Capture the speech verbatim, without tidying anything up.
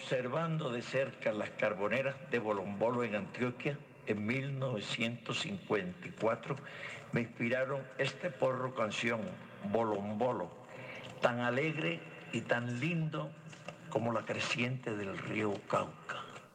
observando de cerca las carboneras de Bolombolo en Antioquia, en mil novecientos cincuenta y cuatro, me inspiraron este porro canción, Bolombolo, tan alegre y tan lindo como la creciente del río Cauca.